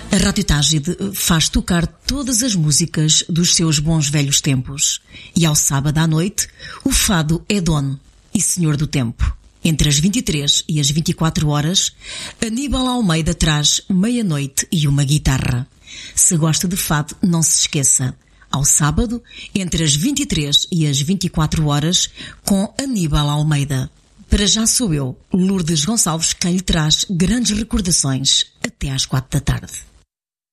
A Rádio Tágide faz tocar todas as músicas dos seus bons velhos tempos. E ao sábado à noite, o fado é dono e senhor do tempo. Entre as 23 e as 24 horas, Aníbal Almeida traz Meia-Noite e uma Guitarra. Se gosta de fado, não se esqueça. Ao sábado, entre as 23 e as 24 horas, com Aníbal Almeida. Para já sou eu, Lourdes Gonçalves, quem lhe traz grandes recordações até às 4 da tarde.